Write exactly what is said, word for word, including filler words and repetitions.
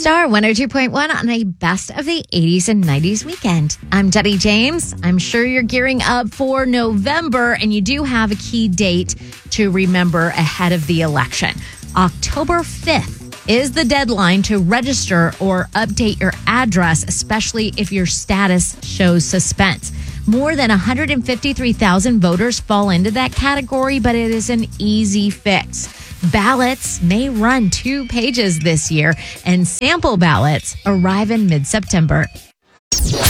Star one oh two point one on a best of the eighties and nineties weekend. I'm Jenny James. I'm sure you're gearing up for November, and you do have a key date to remember ahead of the election. October fifth is the deadline to register or update your address, especially if your status shows suspense. More than one hundred fifty-three thousand voters fall into that category, but it is an easy fix. Ballots may run two pages this year, and sample ballots arrive in mid-September.